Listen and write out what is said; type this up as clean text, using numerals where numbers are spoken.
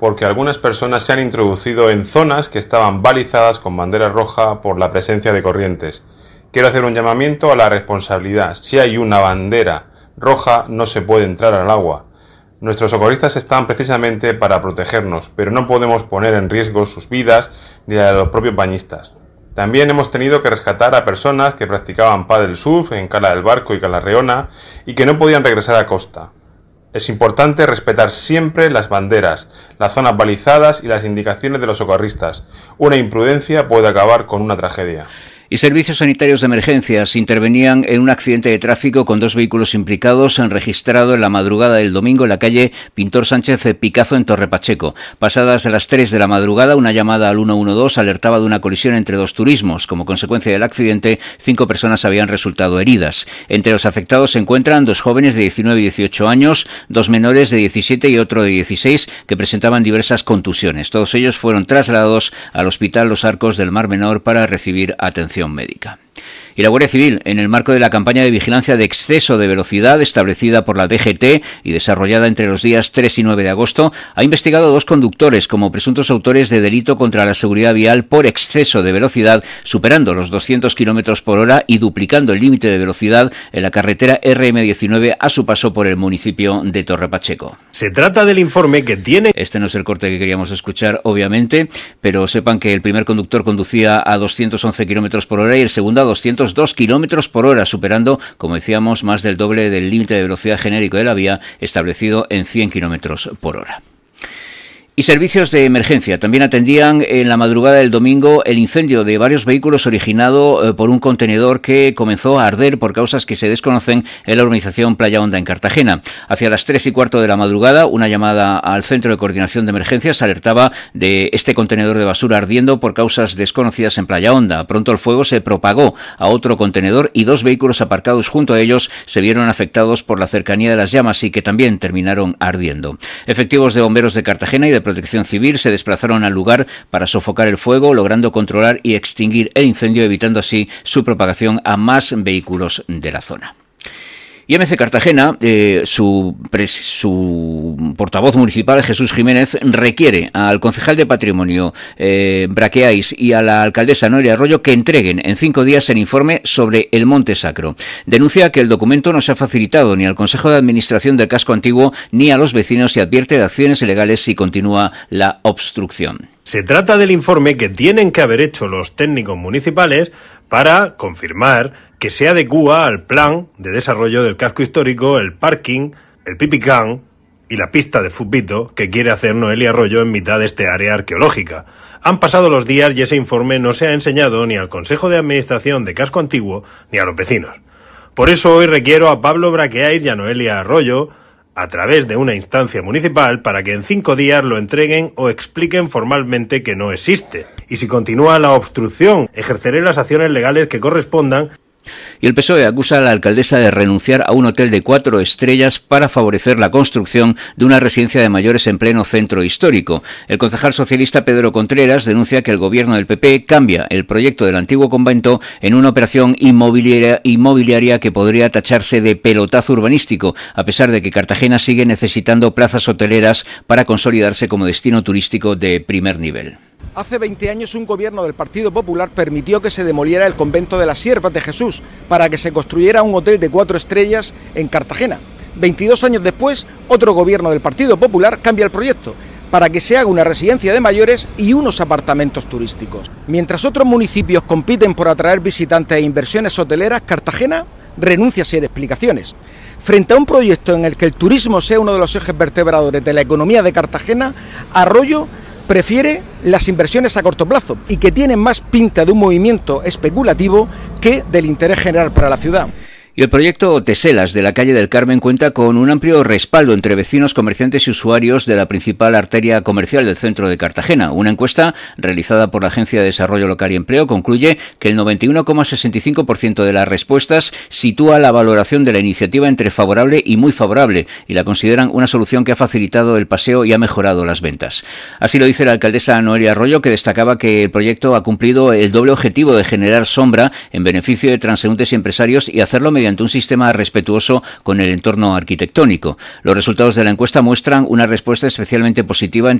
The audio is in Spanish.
porque algunas personas se han introducido en zonas que estaban balizadas con bandera roja por la presencia de corrientes. Quiero hacer un llamamiento a la responsabilidad. Si hay una bandera roja, no se puede entrar al agua. Nuestros socorristas están precisamente para protegernos, pero no podemos poner en riesgo sus vidas ni la de los propios bañistas. También hemos tenido que rescatar a personas que practicaban paddle surf en Cala del Barco y Cala Reona y que no podían regresar a costa. Es importante respetar siempre las banderas, las zonas balizadas y las indicaciones de los socorristas. Una imprudencia puede acabar con una tragedia. Y servicios sanitarios de emergencias intervenían en un accidente de tráfico con 2 vehículos implicados registrado en la madrugada del domingo en la calle Pintor Sánchez Picazo en Torre Pacheco. Pasadas las 3 de la madrugada, una llamada al 112 alertaba de una colisión entre 2 turismos. Como consecuencia del accidente, 5 personas habían resultado heridas. Entre los afectados se encuentran 2 jóvenes de 19 y 18 años, 2 menores de 17 y otro de 16 que presentaban diversas contusiones. Todos ellos fueron trasladados al Hospital Los Arcos del Mar Menor para recibir atención médica. Y la Guardia Civil, en el marco de la campaña de vigilancia de exceso de velocidad establecida por la DGT y desarrollada entre los días 3 y 9 de agosto, ha investigado a 2 conductores como presuntos autores de delito contra la seguridad vial por exceso de velocidad, superando los 200 km por hora y duplicando el límite de velocidad en la carretera RM19 a su paso por el municipio de Torre Pacheco. Se trata del informe que tiene... Este no es el corte que queríamos escuchar, obviamente, pero sepan que el primer conductor conducía a 211 km por hora y el segundo a 202 km por hora, superando, como decíamos, más del doble del límite de velocidad genérico de la vía establecido en 100 km por hora. Y servicios de emergencia también atendían en la madrugada del domingo el incendio de varios vehículos originado por un contenedor que comenzó a arder por causas que se desconocen en la urbanización Playa Honda en Cartagena. Hacia las 3:15 de la madrugada, una llamada al Centro de Coordinación de Emergencias alertaba de este contenedor de basura ardiendo por causas desconocidas en Playa Honda. Pronto el fuego se propagó a otro contenedor y 2 vehículos aparcados junto a ellos se vieron afectados por la cercanía de las llamas y que también terminaron ardiendo. Efectivos de bomberos de Cartagena y de Protección Civil se desplazaron al lugar para sofocar el fuego, logrando controlar y extinguir el incendio, evitando así su propagación a más vehículos de la zona. Y MC Cartagena, su portavoz municipal, Jesús Jiménez, requiere al concejal de Patrimonio, Braqueáis, y a la alcaldesa Noelia Arroyo que entreguen en 5 días el informe sobre el Monte Sacro. Denuncia que el documento no se ha facilitado ni al Consejo de Administración del Casco Antiguo ni a los vecinos y advierte de acciones ilegales si continúa la obstrucción. Se trata del informe que tienen que haber hecho los técnicos municipales para confirmar que se adecúa al plan de desarrollo del casco histórico, el parking, el pipicán y la pista de fútbol que quiere hacer Noelia Arroyo en mitad de este área arqueológica. Han pasado los días y ese informe no se ha enseñado ni al Consejo de Administración de Casco Antiguo ni a los vecinos. Por eso hoy requiero a Pablo Braqueáis y a Noelia Arroyo, a través de una instancia municipal, para que en 5 días lo entreguen o expliquen formalmente que no existe. Y si continúa la obstrucción, ejerceré las acciones legales que correspondan. Y el PSOE acusa a la alcaldesa de renunciar a un hotel de 4 estrellas para favorecer la construcción de una residencia de mayores en pleno centro histórico. El concejal socialista Pedro Contreras denuncia que el gobierno del PP cambia el proyecto del antiguo convento en una operación inmobiliaria que podría tacharse de pelotazo urbanístico, a pesar de que Cartagena sigue necesitando plazas hoteleras para consolidarse como destino turístico de primer nivel. Hace 20 años un gobierno del Partido Popular permitió que se demoliera el convento de las Siervas de Jesús para que se construyera un hotel de 4 estrellas en Cartagena. 22 años después, otro gobierno del Partido Popular cambia el proyecto para que se haga una residencia de mayores y unos apartamentos turísticos. Mientras otros municipios compiten por atraer visitantes e inversiones hoteleras, Cartagena renuncia sin explicaciones. Frente a un proyecto en el que el turismo sea uno de los ejes vertebradores de la economía de Cartagena, Arroyo prefiere las inversiones a corto plazo y que tienen más pinta de un movimiento especulativo que del interés general para la ciudad. Y el proyecto Teselas de la calle del Carmen cuenta con un amplio respaldo entre vecinos, comerciantes y usuarios de la principal arteria comercial del centro de Cartagena. Una encuesta realizada por la Agencia de Desarrollo Local y Empleo concluye que el 91,65% de las respuestas sitúa la valoración de la iniciativa entre favorable y muy favorable y la consideran una solución que ha facilitado el paseo y ha mejorado las ventas. Así lo dice la alcaldesa Noelia Arroyo, que destacaba que el proyecto ha cumplido el doble objetivo de generar sombra en beneficio de transeúntes y empresarios y hacerlo mediante un sistema respetuoso con el entorno arquitectónico. Los resultados de la encuesta muestran una respuesta especialmente positiva entre